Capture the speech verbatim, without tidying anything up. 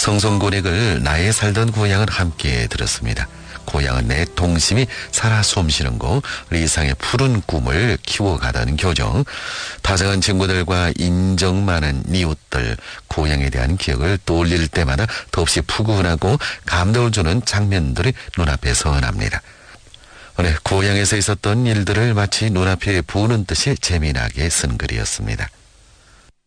성송고백을 나의 살던 고향은 함께 들었습니다. 고향은 내 동심이 살아 숨쉬는 곳, 리상의 푸른 꿈을 키워가던 교정, 다정한 친구들과 인정 많은 이웃들, 고향에 대한 기억을 떠올릴 때마다 더없이 푸근하고 감동을 주는 장면들이 눈앞에 선합니다. 오늘 고향에서 있었던 일들을 마치 눈앞에 보는 듯이 재미나게 쓴 글이었습니다.